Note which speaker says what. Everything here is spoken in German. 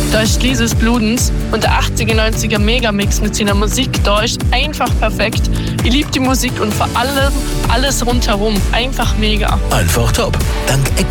Speaker 1: Da ist Lies des Bludens und der 80er, 90er Megamix mit seiner Musik, da ist einfach perfekt. Ich liebe die Musik und vor allem alles rundherum. Einfach mega.
Speaker 2: Einfach top. Dank